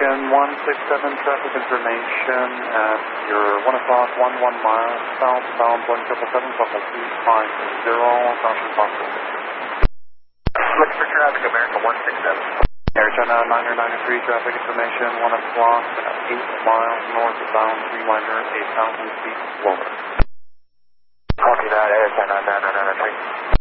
American 167 traffic information at your 1 o'clock, 11 miles, southbound 1777, level 250, caution possible. Look for traffic, American 167. Air China 993 traffic information, 1 o'clock, 8 miles northbound, Dreamliner 8,000 feet lower. Copy that, Air China 993.